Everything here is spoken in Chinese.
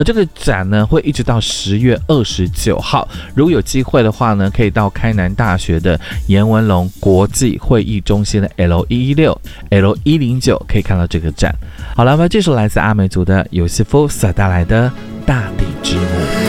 这个展呢会一直到10月29号，如果有机会的话呢，可以到开南大学的颜文龙国际会议中心的 L116、L109 可以看到这个展。好了，那么这首来自阿美族的尤西夫所带来的大地之母。